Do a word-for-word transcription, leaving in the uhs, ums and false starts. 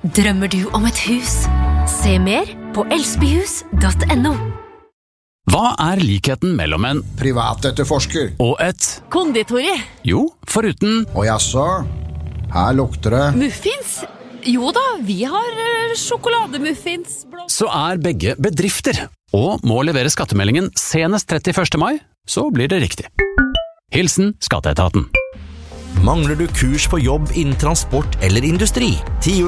Drømmer du om et hus? Se mer på elsbyhus punktum no. Hva er likheten mellom en privatetterforsker og et Konditori. Jo, foruten og jaså, her lukter det Muffins? Jo da, vi har uh, sjokolademuffins. så er begge bedrifter og må levere skattemeldingen senest trettiførste mai, så blir det riktig. Hilsen Skatteetaten. Mangler du kurs på jobb innen transport eller industri? Tiur